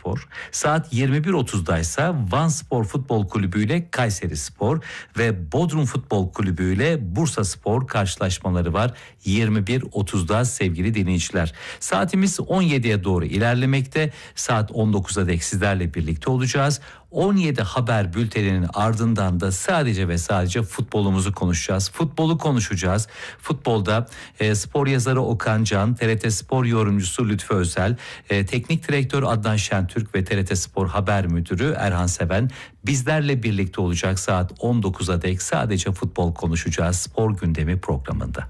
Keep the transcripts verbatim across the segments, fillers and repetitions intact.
Spor. Saat yirmi bir otuzda ise Van Spor Futbol Kulübü ile Kayseri Spor ve Bodrum Futbol Kulübü ile Bursa Spor karşılaşmaları var yirmi bir otuzda sevgili dinleyiciler. Saatimiz on yediye doğru ilerlemekte. Saat on dokuza dek sizlerle birlikte olacağız. on yedi haber bülteninin ardından da sadece ve sadece futbolumuzu konuşacağız. Futbolu konuşacağız. Futbolda e, spor yazarı Okan Can, T R T Spor yorumcusu Lütfü Özel, e, teknik direktör Adnan Şentürk ve T R T Spor Haber Müdürü Erhan Seven bizlerle birlikte olacak saat on dokuza dek sadece futbol konuşacağız spor gündemi programında.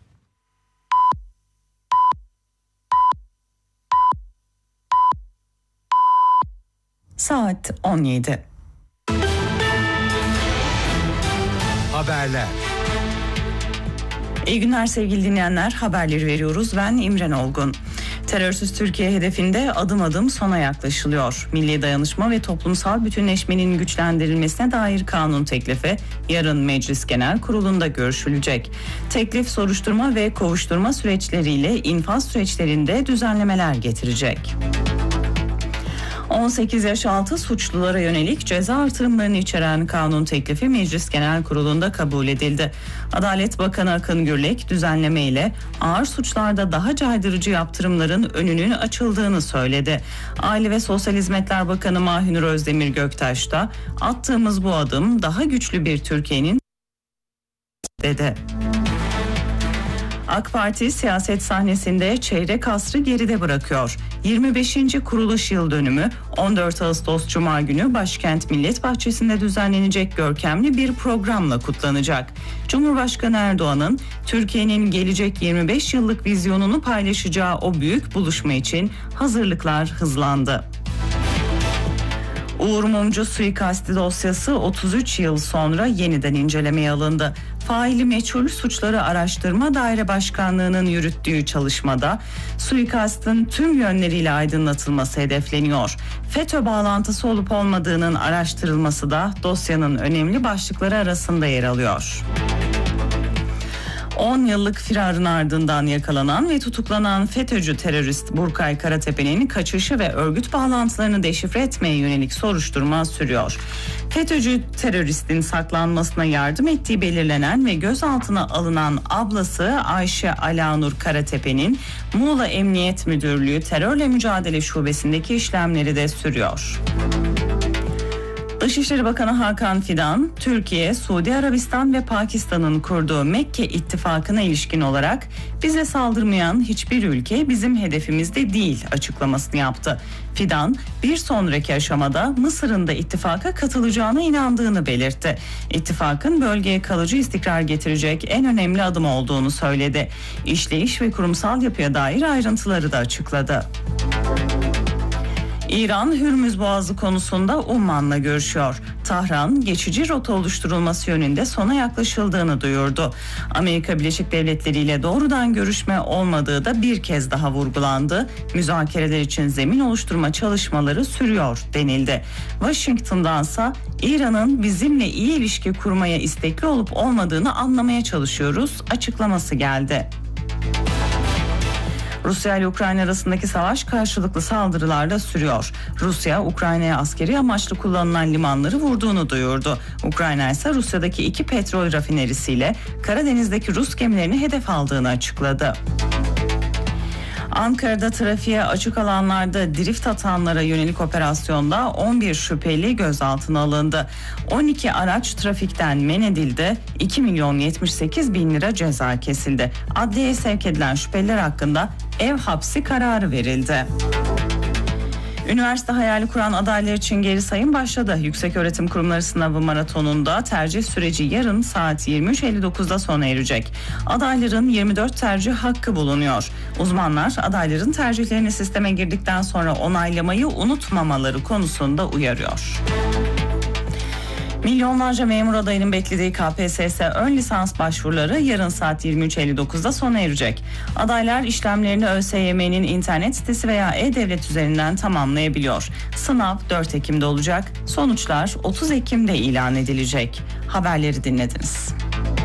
Saat on yedi. Haberler. İyi günler sevgili dinleyenler. Haberleri veriyoruz. Ben İmren Olgun. Terörsüz Türkiye hedefinde adım adım sona yaklaşılıyor. Milli dayanışma ve toplumsal bütünleşmenin güçlendirilmesine dair kanun teklifi yarın Meclis Genel Kurulu'nda görüşülecek. Teklif soruşturma ve kovuşturma süreçleriyle infaz süreçlerinde düzenlemeler getirecek. on sekiz yaş altı suçlulara yönelik ceza artırımlarını içeren kanun teklifi Meclis Genel Kurulu'nda kabul edildi. Adalet Bakanı Akın Gürlek düzenleme ile ağır suçlarda daha caydırıcı yaptırımların önünün açıldığını söyledi. Aile ve Sosyal Hizmetler Bakanı Mahinur Özdemir Göktaş da attığımız bu adım daha güçlü bir Türkiye'nin dedi. AK Parti siyaset sahnesinde çeyrek asrı geride bırakıyor. yirmi beşinci kuruluş yıl dönümü on dört Ağustos Cuma günü Başkent Millet Bahçesi'nde düzenlenecek görkemli bir programla kutlanacak. Cumhurbaşkanı Erdoğan'ın Türkiye'nin gelecek yirmi beş yıllık vizyonunu paylaşacağı o büyük buluşma için hazırlıklar hızlandı. Uğur Mumcu suikasti dosyası otuz üç yıl sonra yeniden incelemeye alındı. Faili meçhul suçları araştırma daire başkanlığının yürüttüğü çalışmada suikastın tüm yönleriyle aydınlatılması hedefleniyor. FETÖ bağlantısı olup olmadığının araştırılması da dosyanın önemli başlıkları arasında yer alıyor. on yıllık firarın ardından yakalanan ve tutuklanan FETÖ'cü terörist Burkay Karatepe'nin kaçışı ve örgüt bağlantılarını deşifre etmeye yönelik soruşturma sürüyor. FETÖ'cü teröristin saklanmasına yardım ettiği belirlenen ve gözaltına alınan ablası Ayşe Alanur Karatepe'nin Muğla Emniyet Müdürlüğü Terörle Mücadele Şubesi'ndeki işlemleri de sürüyor. Dışişleri Bakanı Hakan Fidan, Türkiye, Suudi Arabistan ve Pakistan'ın kurduğu Mekke İttifakı'na ilişkin olarak bize saldırmayan hiçbir ülke bizim hedefimizde değil açıklamasını yaptı. Fidan, bir sonraki aşamada Mısır'ın da ittifaka katılacağına inandığını belirtti. İttifakın bölgeye kalıcı istikrar getirecek en önemli adım olduğunu söyledi. İşleyiş ve kurumsal yapıya dair ayrıntıları da açıkladı. İran, Hürmüz Boğazı konusunda Umman'la görüşüyor. Tahran, geçici rota oluşturulması yönünde sona yaklaşıldığını duyurdu. Amerika Birleşik Devletleri ile doğrudan görüşme olmadığı da bir kez daha vurgulandı. Müzakereler için zemin oluşturma çalışmaları sürüyor denildi. Washington'dansa İran'ın bizimle iyi ilişki kurmaya istekli olup olmadığını anlamaya çalışıyoruz açıklaması geldi. Rusya ile Ukrayna arasındaki savaş karşılıklı saldırılarla sürüyor. Rusya, Ukrayna'ya askeri amaçlı kullanılan limanları vurduğunu duyurdu. Ukrayna ise Rusya'daki iki petrol rafinerisiyle Karadeniz'deki Rus gemilerini hedef aldığını açıkladı. Ankara'da trafiğe açık alanlarda drift atanlara yönelik operasyonda on bir şüpheli gözaltına alındı. on iki araç trafikten men edildi. iki milyon yetmiş sekiz bin lira ceza kesildi. Adliyeye sevk edilen şüpheliler hakkında ev hapsi kararı verildi. Üniversite hayali kuran adaylar için geri sayım başladı. Yükseköğretim Kurumları Sınavı Maratonu'nda tercih süreci yarın saat yirmi üç elli dokuzda sona erecek. Adayların yirmi dört tercih hakkı bulunuyor. Uzmanlar adayların tercihlerini sisteme girdikten sonra onaylamayı unutmamaları konusunda uyarıyor. Milyonlarca memur adayının beklediği K P S S ön lisans başvuruları yarın saat yirmi üç elli dokuzda sona erecek. Adaylar işlemlerini ÖSYM'nin internet sitesi veya E-Devlet üzerinden tamamlayabiliyor. Sınav dört Ekim'de olacak. Sonuçlar otuz Ekim'de ilan edilecek. Haberleri dinlediniz.